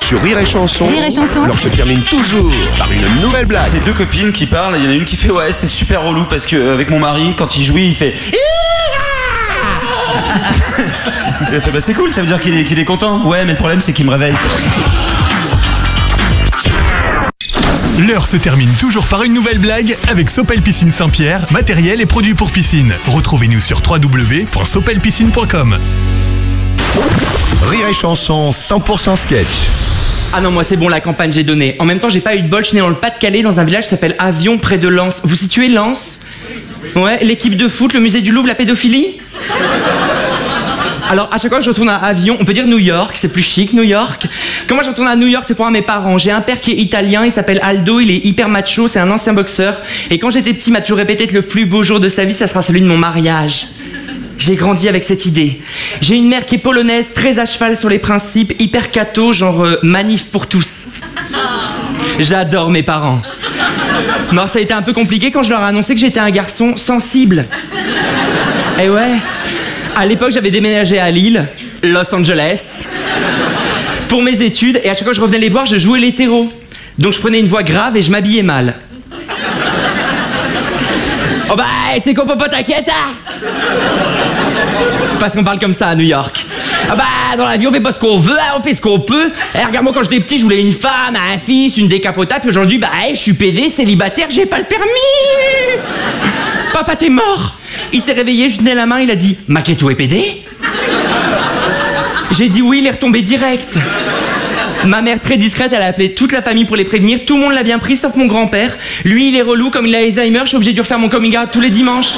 Sur Rire et Chanson, Rire et Chanson. l'heure se termine toujours par une nouvelle blague. C'est deux copines qui parlent, il y en a une qui fait ouais c'est super relou parce que avec mon mari quand il jouit il fait elle fait bah c'est cool, ça veut dire qu'il est content. Ouais mais le problème c'est qu'il me réveille. L'heure se termine toujours par une nouvelle blague avec Sopel Piscine Saint-Pierre, matériel et produits pour piscine. Retrouvez-nous sur www.sopelpiscine.com. Rire et Chanson 100% sketch. Ah non, moi c'est bon, la campagne j'ai donné. En même temps, j'ai pas eu de bol, je suis né dans le Pas-de-Calais, dans un village qui s'appelle Avion, près de Lens. Vous situez Lens? Ouais, l'équipe de foot, le musée du Louvre, la pédophilie? Alors, à chaque fois que je retourne à Avion, on peut dire New York, c'est plus chic, New York. Quand moi je retourne à New York, c'est pour voir mes parents. J'ai un père qui est italien, il s'appelle Aldo, il est hyper macho, c'est un ancien boxeur. Et quand j'étais petit, il m'a toujours répété que le plus beau jour de sa vie, ça sera celui de mon mariage. J'ai grandi avec cette idée. J'ai une mère qui est polonaise, très à cheval sur les principes, hyper catho, genre manif pour tous. J'adore mes parents. Mais ça a été un peu compliqué quand je leur ai annoncé que j'étais un garçon sensible. Et ouais, à l'époque j'avais déménagé à Lille, Los Angeles, pour mes études, et à chaque fois que je revenais les voir, je jouais l'hétéro. Donc je prenais une voix grave et je m'habillais mal. Oh bah, tu sais quoi, popo, t'inquiète, hein? Parce qu'on parle comme ça à New York. Ah bah, dans la vie, on fait pas ce qu'on veut, hein, on fait ce qu'on peut. Eh, regarde-moi, quand j'étais petit, je voulais une femme, un fils, une décapotable, puis aujourd'hui, bah, je suis pédé, célibataire, j'ai pas le permis. Papa, t'es mort. Il s'est réveillé, je tenais la main, il a dit, Maquetto est pédé? J'ai dit oui, il est retombé direct. Ma mère, très discrète, elle a appelé toute la famille pour les prévenir. Tout le monde l'a bien pris, sauf mon grand-père. Lui, il est relou, comme il a Alzheimer, je suis obligé de lui refaire mon coming out tous les dimanches.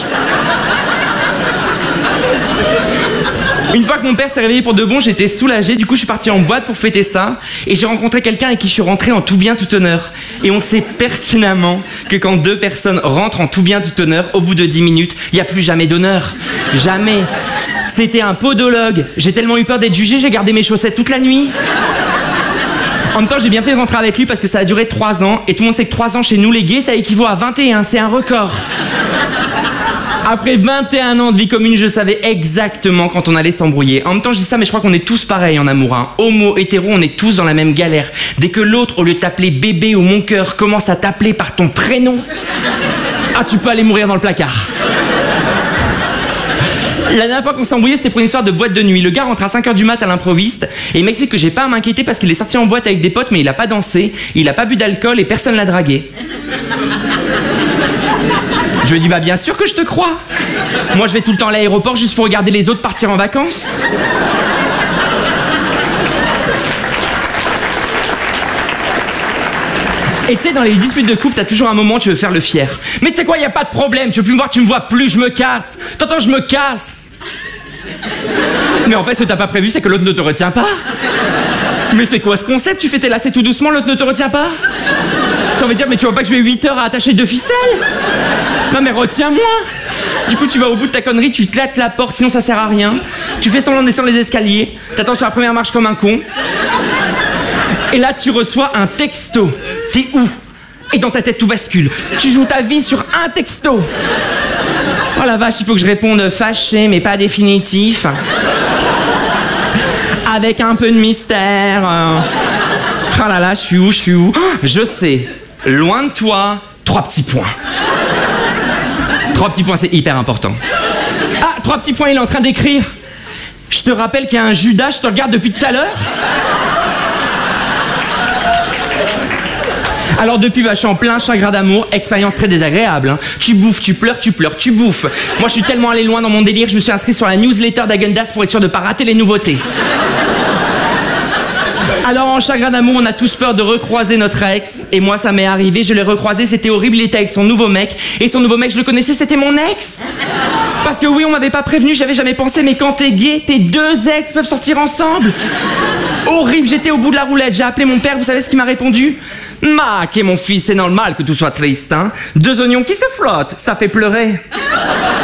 Une fois que mon père s'est réveillé pour de bon, j'étais soulagé. Du coup, je suis parti en boîte pour fêter ça. Et j'ai rencontré quelqu'un avec qui je suis rentré en tout bien, tout honneur. Et on sait pertinemment que quand deux personnes rentrent en tout bien, tout honneur, au bout de 10 minutes, il n'y a plus jamais d'honneur. Jamais. C'était un podologue. J'ai tellement eu peur d'être jugé, j'ai gardé mes chaussettes toute la nuit. En même temps, j'ai bien fait de rentrer avec lui parce que ça a duré 3 ans. Et tout le monde sait que 3 ans chez nous, les gays, ça équivaut à 21. C'est un record. Après 21 ans de vie commune, je savais exactement quand on allait s'embrouiller. En même temps, je dis ça, mais je crois qu'on est tous pareils en amour. Hein. Homo, hétéro, on est tous dans la même galère. Dès que l'autre, au lieu de t'appeler bébé ou mon cœur, commence à t'appeler par ton prénom, ah, tu peux aller mourir dans le placard. La dernière fois qu'on s'est embrouillé, c'était pour une histoire de boîte de nuit. Le gars rentre à 5h du mat à l'improviste et il m'explique que j'ai pas à m'inquiéter parce qu'il est sorti en boîte avec des potes, mais il a pas dansé, il a pas bu d'alcool et personne l'a dragué. Je lui ai dit, bah bien sûr que je te crois. Moi je vais tout le temps à l'aéroport juste pour regarder les autres partir en vacances. Et tu sais, dans les disputes de couple, t'as toujours un moment où tu veux faire le fier. Mais tu sais quoi, y a pas de problème, tu veux plus me voir, tu me vois plus, je me casse. T'entends, je me casse. Mais en fait, ce que t'as pas prévu, c'est que l'autre ne te retient pas. Mais c'est quoi ce concept? Tu fais tes lacets tout doucement, l'autre ne te retient pas? T'as envie de dire, mais tu vois pas que je mets 8 heures à attacher 2 ficelles? Non mais retiens-moi. Du coup, tu vas au bout de ta connerie, tu claques la porte, sinon ça sert à rien. Tu fais semblant de descendre les escaliers, t'attends sur la première marche comme un con. Et là, tu reçois un texto. T'es où? Et dans ta tête, tout bascule. Tu joues ta vie sur un texto. Oh la vache, il faut que je réponde fâché, mais pas définitif. Avec un peu de mystère. Oh là là, je suis où? Je sais. Loin de toi, 3 petits points. 3 petits points, c'est hyper important. Ah, 3 petits points, il est en train d'écrire. Je te rappelle qu'il y a un Judas, je te regarde depuis tout à l'heure. Alors depuis, bah, je suis en plein chagrin d'amour, expérience très désagréable. Hein. Tu bouffes, tu pleures, tu bouffes. Moi, je suis tellement allé loin dans mon délire, je me suis inscrit sur la newsletter d'Agendas pour être sûr de pas rater les nouveautés. Alors en chagrin d'amour, on a tous peur de recroiser notre ex. Et moi, ça m'est arrivé, je l'ai recroisé, c'était horrible, il était avec son nouveau mec. Et son nouveau mec, je le connaissais, c'était mon ex. Parce que oui, on m'avait pas prévenu, j'avais jamais pensé, mais quand t'es gay, tes 2 ex peuvent sortir ensemble. Horrible, j'étais au bout de la roulette, j'ai appelé mon père, vous savez ce qu'il m'a répondu? Mac, et mon fils, c'est normal que tout soit triste, hein. 2 oignons qui se flottent, ça fait pleurer.